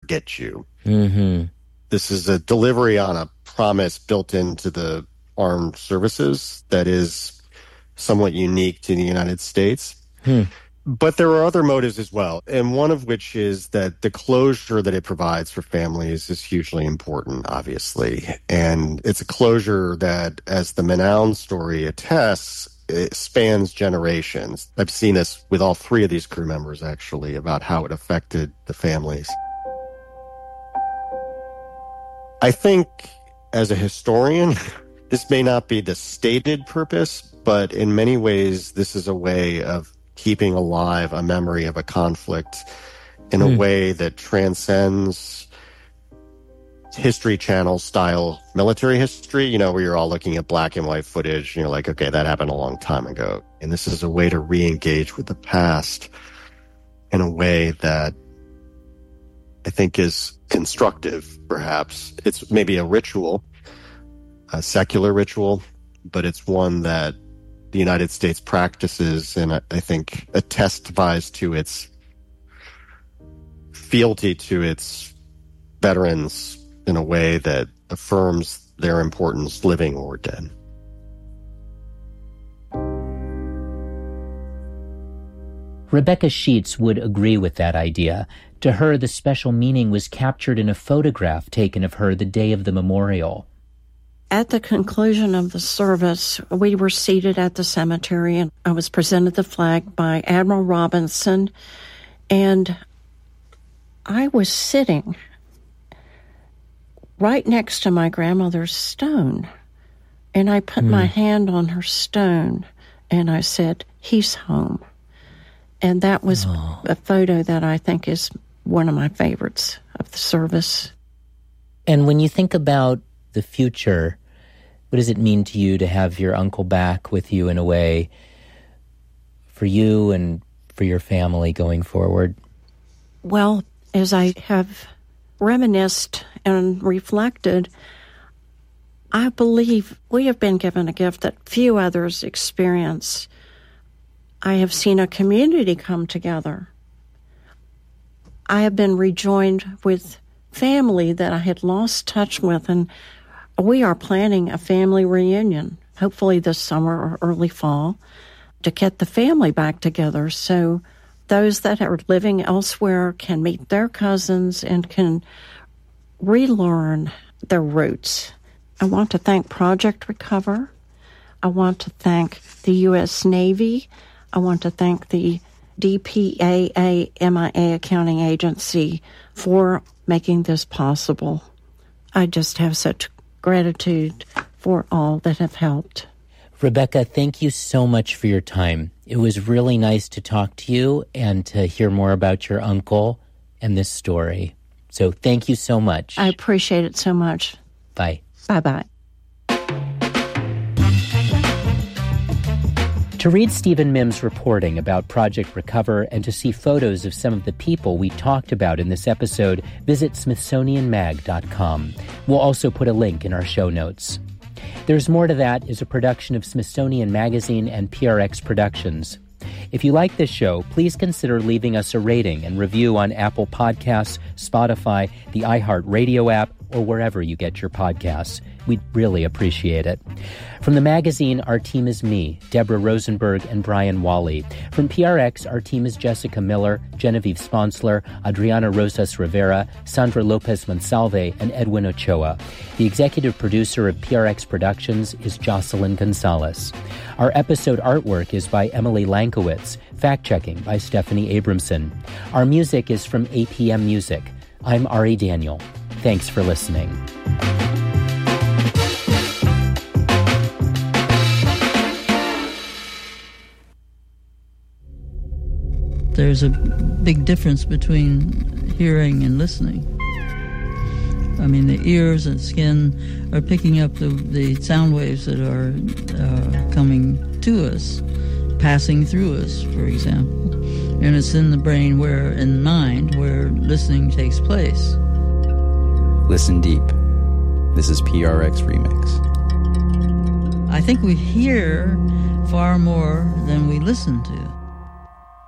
forget you. Mm-hmm. This is a delivery on a promise built into the armed services that is somewhat unique to the United States. But there are other motives as well, and one of which is that the closure that it provides for families is hugely important, obviously. And it's a closure that, as the Manown story attests, it spans generations. I've seen this with all three of these crew members, actually, about how it affected the families. I think, as a historian, this may not be the stated purpose, but in many ways, this is a way of keeping alive a memory of a conflict in a way that transcends History Channel style military history, where you're all looking at black and white footage and you're like, okay, that happened a long time ago. And this is a way to re-engage with the past in a way that I think is constructive, perhaps. It's maybe a ritual, a secular ritual, but it's one that the United States practices, and I think it testifies to its fealty to its veterans in a way that affirms their importance, living or dead. Rebecca Sheets would agree with that idea. To her, the special meaning was captured in a photograph taken of her the day of the memorial. At the conclusion of the service, we were seated at the cemetery, and I was presented the flag by Admiral Robinson, and I was sitting right next to my grandmother's stone, and I put my hand on her stone, and I said, "He's home." And that was a photo that I think is one of my favorites of the service. And when you think about the future, what does it mean to you to have your uncle back with you in a way for you and for your family going forward? Well, as I have reminisced and reflected, I believe we have been given a gift that few others experience. I have seen a community come together. I have been rejoined with family that I had lost touch with, and we are planning a family reunion, hopefully this summer or early fall, to get the family back together so those that are living elsewhere can meet their cousins and can relearn their roots. I want to thank Project Recover. I want to thank the U.S. Navy. I want to thank the DPAA MIA Accounting Agency for making this possible. I just have such gratitude for all that have helped. Rebecca, thank you so much for your time. It was really nice to talk to you and to hear more about your uncle and this story. So thank you so much. I appreciate it so much. Bye. Bye-bye. To read Stephen Mims' reporting about Project Recover and to see photos of some of the people we talked about in this episode, visit SmithsonianMag.com. We'll also put a link in our show notes. There's More to That is a production of Smithsonian Magazine and PRX Productions. If you like this show, please consider leaving us a rating and review on Apple Podcasts, Spotify, the iHeartRadio app, or wherever you get your podcasts. We'd really appreciate it. From the magazine, our team is me, Deborah Rosenberg, and Brian Wally. From PRX, our team is Jessica Miller, Genevieve Sponsler, Adriana Rosas Rivera, Sandra Lopez Monsalve, and Edwin Ochoa. The executive producer of PRX Productions is Jocelyn Gonzalez. Our episode artwork is by Emily Lankowitz, fact-checking by Stephanie Abramson. Our music is from APM Music. I'm Ari Daniel. Thanks for listening. There's a big difference between hearing and listening. I mean, the ears and skin are picking up the sound waves that are coming to us, passing through us, for example. And it's in the brain in mind where listening takes place. Listen deep. This is PRX Remix. I think we hear far more than we listen to.